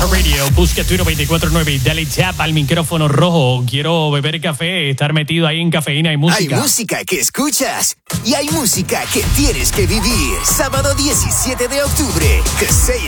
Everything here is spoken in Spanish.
Radio, busca tu 94.9 y dale tap al micrófono rojo. Quiero beber café, estar metido ahí en cafeína y música. Hay música que escuchas y hay música que tienes que vivir. Sábado 17 de octubre, Kasey